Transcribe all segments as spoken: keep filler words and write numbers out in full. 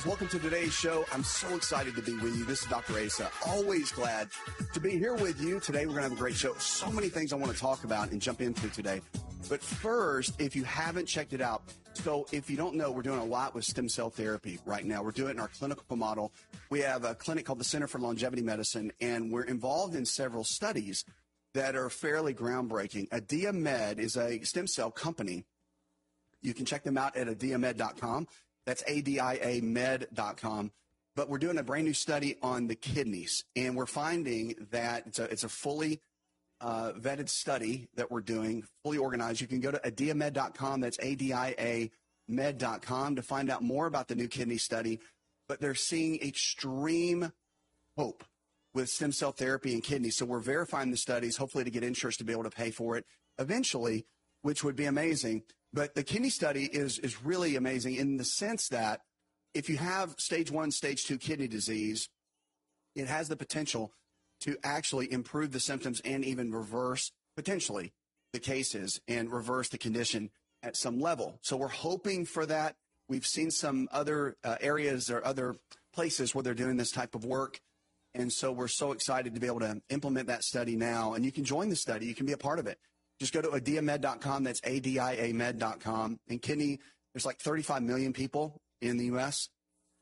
Welcome to today's show. I'm so excited to be with you. This is Doctor Asa. Always glad to be here with you. Today, we're going to have a great show. So many things I want to talk about and jump into today. But first, if you haven't checked it out, so if you don't know, we're doing a lot with stem cell therapy right now. We're doing it in our clinical model. We have a clinic called the Center for Longevity Medicine, and we're involved in several studies that are fairly groundbreaking. AdiaMed is a stem cell company. You can check them out at adiamed dot com. That's A D I A med dot com. But we're doing a brand new study on the kidneys, and we're finding that it's a, it's a fully uh, vetted study that we're doing, fully organized. You can go to adiamed dot com. That's A D I A med dot com to find out more about the new kidney study. But they're seeing extreme hope with stem cell therapy and kidneys. So we're verifying the studies, hopefully to get insurance to be able to pay for it eventually, which would be amazing. But the kidney study is is really amazing in the sense that if you have stage one, stage two kidney disease, it has the potential to actually improve the symptoms and even reverse, potentially, the cases and reverse the condition at some level. So we're hoping for that. We've seen some other uh, areas or other places where they're doing this type of work. And so we're so excited to be able to implement that study now. And you can join the study. You can be a part of it. Just go to adiamed dot com. That's A D I A med dot com. And kidney, there's like thirty-five million people in the U S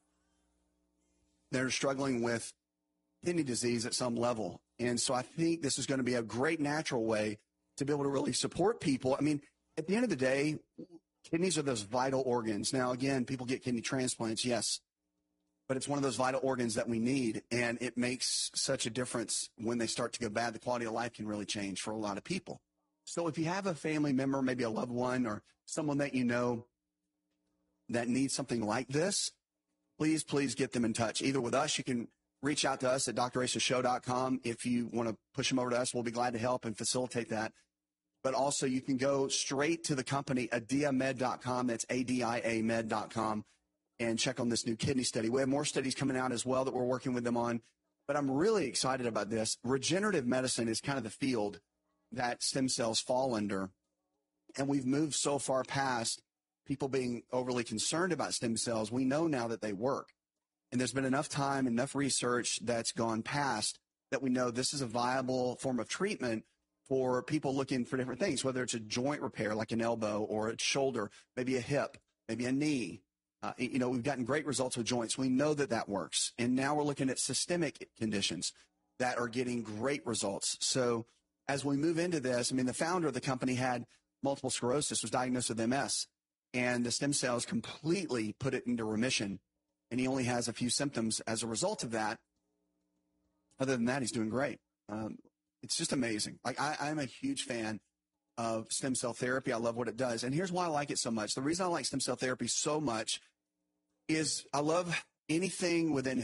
that are struggling with kidney disease at some level. And so I think this is going to be a great natural way to be able to really support people. I mean, at the end of the day, kidneys are those vital organs. Now, again, people get kidney transplants, yes, but it's one of those vital organs that we need. And it makes such a difference when they start to go bad. The quality of life can really change for a lot of people. So if you have a family member, maybe a loved one or someone that you know that needs something like this, please, please get them in touch. Either with us, you can reach out to us at D R asa show dot com. If you want to push them over to us, we'll be glad to help and facilitate that. But also you can go straight to the company, adiamed dot com. That's A D I A med dot com, and check on this new kidney study. We have more studies coming out as well that we're working with them on. But I'm really excited about this. Regenerative medicine is kind of the field that stem cells fall under. And we've moved so far past people being overly concerned about stem cells. We know now that they work. And there's been enough time, enough research that's gone past that we know this is a viable form of treatment for people looking for different things, whether it's a joint repair like an elbow or a shoulder, maybe a hip, maybe a knee. Uh, you know, we've gotten great results with joints. We know that that works. And now we're looking at systemic conditions that are getting great results. So as we move into this, I mean, the founder of the company had multiple sclerosis, was diagnosed with M S, and the stem cells completely put it into remission. And he only has a few symptoms as a result of that. Other than that, he's doing great. Um, it's just amazing. Like I, I'm a huge fan of stem cell therapy. I love what it does. And here's why I like it so much. The reason I like stem cell therapy so much is I love anything within